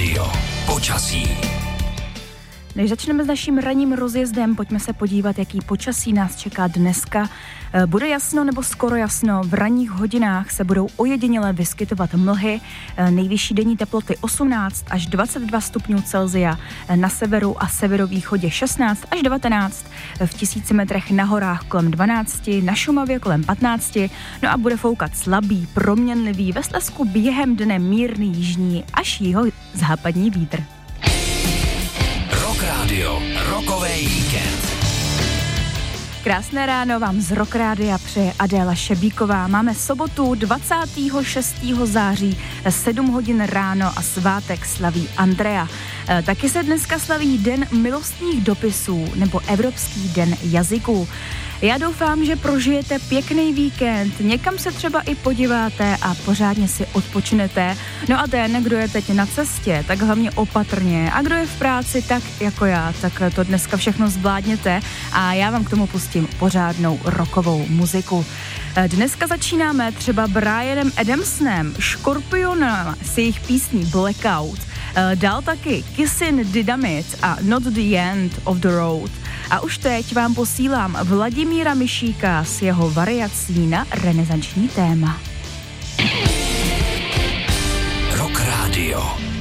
Radio. Počasí. Než začneme s naším ranním rozjezdem, pojďme se podívat, jaký počasí nás čeká dneska. Bude jasno nebo skoro jasno, v ranních hodinách se budou ojediněle vyskytovat mlhy, nejvyšší denní teploty 18 až 22 stupňů Celsia, na severu a severovýchodě 16 až 19, v 1000 metrech na horách kolem 12, na Šumavě kolem 15, no a bude foukat slabý, proměnlivý, ve Slezsku během dne mírný jižní až jihozápadní vítr. Rock Radio, rokový víkend. Krásné ráno vám z Rock Rádia přeje Adéla Šebíková. Máme sobotu 26. září, 7 hodin ráno a svátek slaví Andrea. Taky se dneska slaví Den milostných dopisů nebo Evropský den jazyků. Já doufám, že prožijete pěkný víkend, někam se třeba i podíváte a pořádně si odpočinete. No a ten, kdo je teď na cestě, tak hlavně opatrně. A kdo je v práci, tak jako já, tak to dneska všechno zvládněte a já vám k tomu pustím pořádnou rockovou muziku. Dneska začínáme třeba Bryanem Adamsonem, Scorpionem s jejich písní Blackout. Dál taky Kissin' Dynamite a Not the End of the Road. A už teď vám posílám Vladimíra Mišíka s jeho variací na renesanční téma. Rock Radio.